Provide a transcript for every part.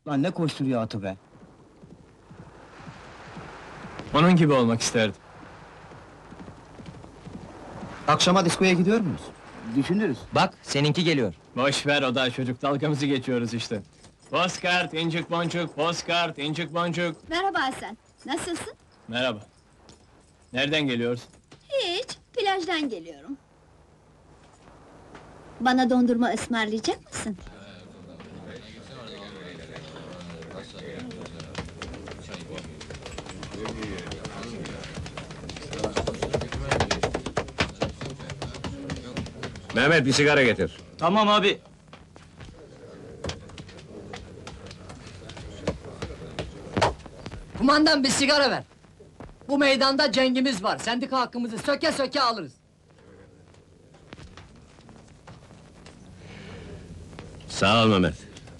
Lan ne koşturuyor atı be! Onun gibi olmak isterdim. Akşama diskoya gidiyor muyuz? Düşünürüz. Bak, seninki geliyor. Boş ver, o da çocuk, dalgamızı geçiyoruz işte. Postkart, incik boncuk, postkart, incik boncuk. Merhaba Hasan, nasılsın? Merhaba. Nereden geliyorsun? Hiç, plajdan geliyorum. Bana dondurma ısmarlayacak mısın? Mehmet bir sigara getir. Tamam abi. Kumandan bir sigara ver. Bu meydanda cengimiz var. Sendika hakkımızı söke söke alırız. Sağ ol Mehmet.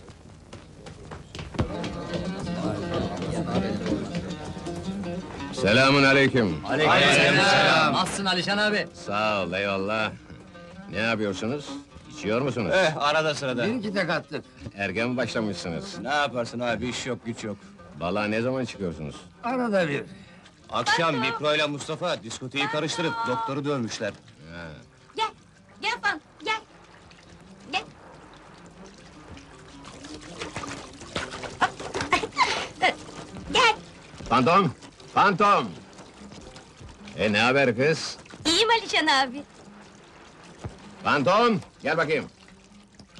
Selamun aleyküm. Aleykümselam. Nasılsın Alişan abi? Sağ ol, eyvallah. Ne yapıyorsunuz? İçiyor musunuz? Arada sırada. iki tek attık. Erken mi başlamışsınız? Ne yaparsın abi, iş yok, güç yok. Balığa ne zaman çıkıyorsunuz? Arada bir. Akşam Mikro'yla Mustafa diskoteyi karıştırıp doktoru dövmüşler. Gel, gel Fan, gel! Gel! Gel! Fantom! Fantom! Ne haber kız? İyiyim Alişan abi. Fantom! Gel bakayım.